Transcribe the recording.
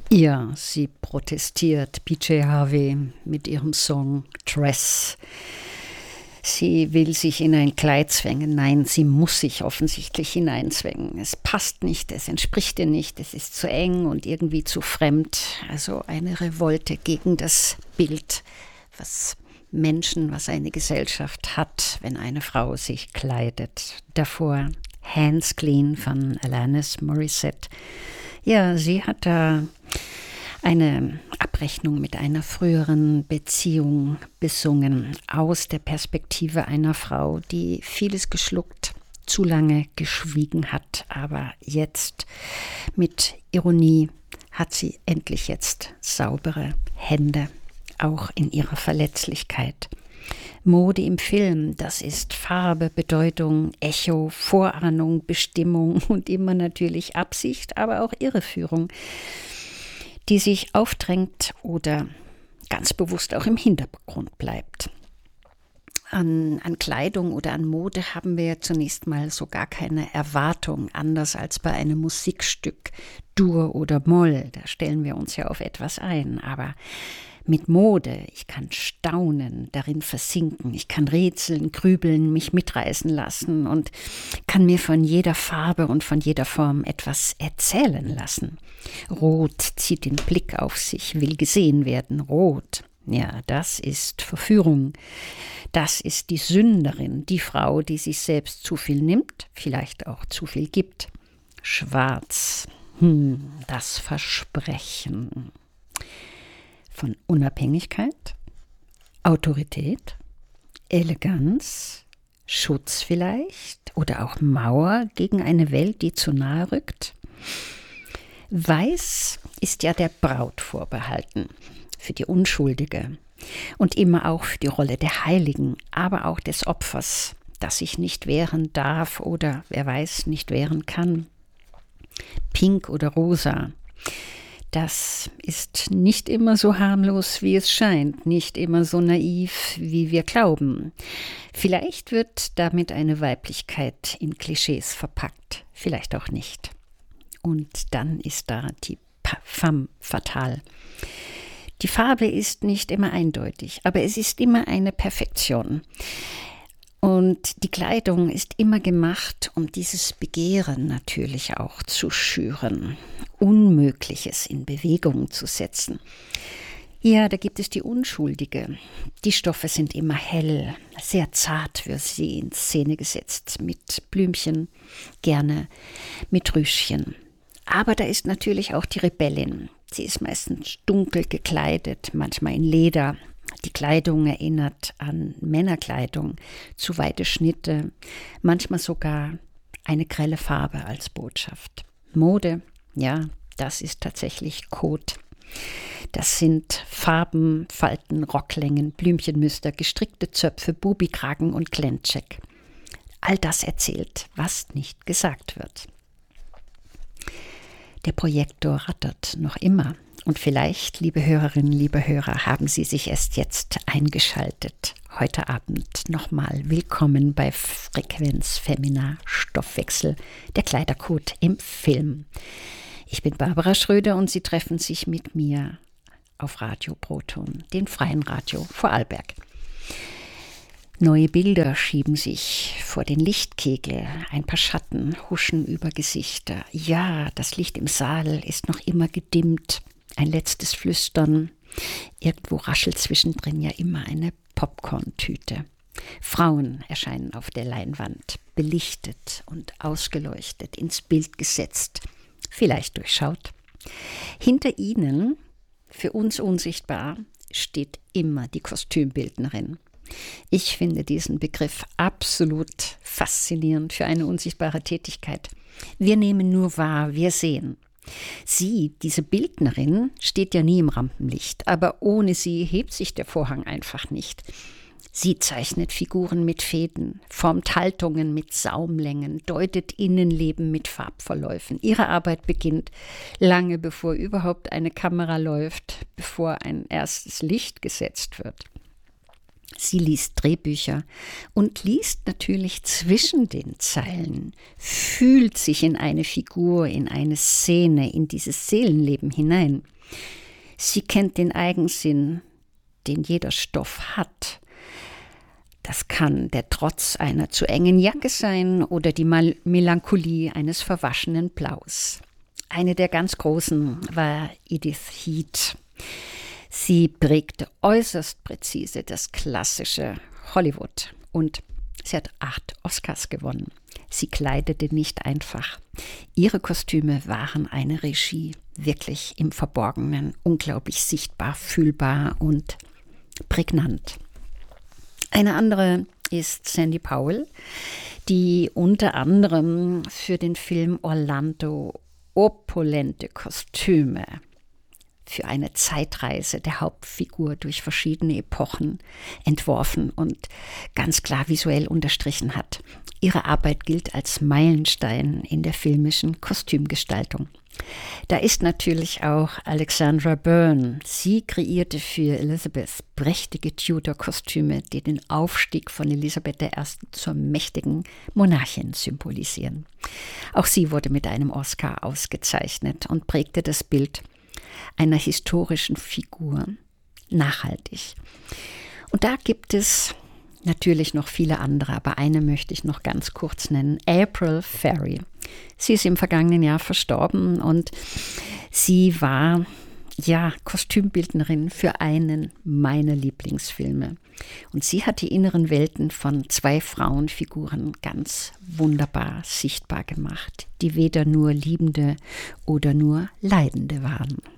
Ja, sie protestiert, PJ Harvey, mit ihrem Song Dress. Sie will sich in ein Kleid zwängen. Nein, sie muss sich offensichtlich hineinzwängen. Es passt nicht, es entspricht ihr nicht, es ist zu eng und irgendwie zu fremd. Also eine Revolte gegen das Bild, was Menschen, was eine Gesellschaft hat, wenn eine Frau sich kleidet. Davor Hands Clean von Alanis Morissette. Ja, sie hat da eine Abrechnung mit einer früheren Beziehung besungen, aus der Perspektive einer Frau, die vieles geschluckt, zu lange geschwiegen hat, aber jetzt mit Ironie hat sie endlich jetzt saubere Hände, auch in ihrer Verletzlichkeit. Mode im Film, das ist Farbe, Bedeutung, Echo, Vorahnung, Bestimmung und immer natürlich Absicht, aber auch Irreführung, die sich aufdrängt oder ganz bewusst auch im Hintergrund bleibt. An Kleidung oder an Mode haben wir zunächst mal so gar keine Erwartung, anders als bei einem Musikstück, Dur oder Moll. Da stellen wir uns ja auf etwas ein, aber mit Mode, ich kann staunen, darin versinken, ich kann rätseln, grübeln, mich mitreißen lassen und kann mir von jeder Farbe und von jeder Form etwas erzählen lassen. Rot zieht den Blick auf sich, will gesehen werden. Rot, ja, das ist Verführung. Das ist die Sünderin, die Frau, die sich selbst zu viel nimmt, vielleicht auch zu viel gibt. Schwarz, das Versprechen von Unabhängigkeit, Autorität, Eleganz, Schutz vielleicht oder auch Mauer gegen eine Welt, die zu nahe rückt. Weiß ist ja der Braut vorbehalten, für die Unschuldige und immer auch für die Rolle der Heiligen, aber auch des Opfers, das sich nicht wehren darf oder, wer weiß, nicht wehren kann. Pink oder rosa. Das ist nicht immer so harmlos, wie es scheint, nicht immer so naiv, wie wir glauben. Vielleicht wird damit eine Weiblichkeit in Klischees verpackt, vielleicht auch nicht. Und dann ist da die femme fatale. Die Farbe ist nicht immer eindeutig, aber es ist immer eine Perfektion. Und die Kleidung ist immer gemacht, um dieses Begehren natürlich auch zu schüren, Unmögliches in Bewegung zu setzen. Ja, da gibt es die Unschuldige. Die Stoffe sind immer hell, sehr zart wird sie in Szene gesetzt, mit Blümchen, gerne mit Rüschen. Aber da ist natürlich auch die Rebellin. Sie ist meistens dunkel gekleidet, manchmal in Leder. Die Kleidung erinnert an Männerkleidung, zu weite Schnitte, manchmal sogar eine grelle Farbe als Botschaft. Mode, ja, das ist tatsächlich Code. Das sind Farben, Falten, Rocklängen, Blümchenmuster, gestrickte Zöpfe, Bubikragen und Glänzcheck. All das erzählt, was nicht gesagt wird. Der Projektor rattert noch immer. Und vielleicht, liebe Hörerinnen, liebe Hörer, haben Sie sich erst jetzt eingeschaltet. Heute Abend nochmal willkommen bei Frequenz Femina Stoffwechsel, der Kleidercode im Film. Ich bin Barbara Schröder und Sie treffen sich mit mir auf Radio Proton, dem freien Radio Vorarlberg. Neue Bilder schieben sich vor den Lichtkegel, ein paar Schatten huschen über Gesichter. Ja, das Licht im Saal ist noch immer gedimmt. Ein letztes Flüstern. Irgendwo raschelt zwischendrin ja immer eine Popcorn-Tüte. Frauen erscheinen auf der Leinwand, belichtet und ausgeleuchtet, ins Bild gesetzt, vielleicht durchschaut. Hinter ihnen, für uns unsichtbar, steht immer die Kostümbildnerin. Ich finde diesen Begriff absolut faszinierend für eine unsichtbare Tätigkeit. Wir nehmen nur wahr, wir sehen. Sie, diese Bildnerin, steht ja nie im Rampenlicht, aber ohne sie hebt sich der Vorhang einfach nicht. Sie zeichnet Figuren mit Fäden, formt Haltungen mit Saumlängen, deutet Innenleben mit Farbverläufen. Ihre Arbeit beginnt lange bevor überhaupt eine Kamera läuft, bevor ein erstes Licht gesetzt wird. Sie liest Drehbücher und liest natürlich zwischen den Zeilen, fühlt sich in eine Figur, in eine Szene, in dieses Seelenleben hinein. Sie kennt den Eigensinn, den jeder Stoff hat. Das kann der Trotz einer zu engen Jacke sein oder die Melancholie eines verwaschenen Blaus. Eine der ganz Großen war Edith Heath. Sie prägte äußerst präzise das klassische Hollywood und sie hat 8 Oscars gewonnen. Sie kleidete nicht einfach. Ihre Kostüme waren eine Regie, wirklich im Verborgenen, unglaublich sichtbar, fühlbar und prägnant. Eine andere ist Sandy Powell, die unter anderem für den Film Orlando opulente Kostüme für eine Zeitreise der Hauptfigur durch verschiedene Epochen entworfen und ganz klar visuell unterstrichen hat. Ihre Arbeit gilt als Meilenstein in der filmischen Kostümgestaltung. Da ist natürlich auch Alexandra Byrne. Sie kreierte für Elizabeth prächtige Tudor-Kostüme, die den Aufstieg von Elisabeth I. zur mächtigen Monarchin symbolisieren. Auch sie wurde mit einem Oscar ausgezeichnet und prägte das Bild einer historischen Figur nachhaltig. Und da gibt es natürlich noch viele andere, aber eine möchte ich noch ganz kurz nennen, April Ferry. Sie ist im vergangenen Jahr verstorben und sie war Kostümbildnerin für einen meiner Lieblingsfilme. Und sie hat die inneren Welten von 2 Frauenfiguren ganz wunderbar sichtbar gemacht, die weder nur Liebende oder nur Leidende waren.